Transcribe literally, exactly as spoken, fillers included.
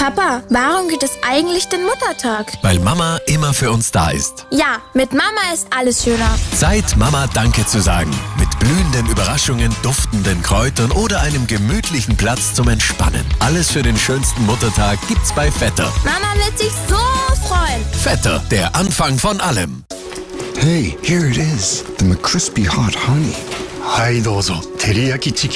Papa, warum gibt es eigentlich den Muttertag? Weil Mama immer für uns da ist. Ja, mit Mama ist alles schöner. Zeit, Mama Danke zu sagen. Mit blühenden Überraschungen, duftenden Kräutern oder einem gemütlichen Platz zum Entspannen. Alles für den schönsten Muttertag gibt's bei Vetter. Mama wird sich so freuen. Vetter, der Anfang von allem. Hey, here it is, the McCrispy Hot Honey. はい、どうぞ。照り焼きチキン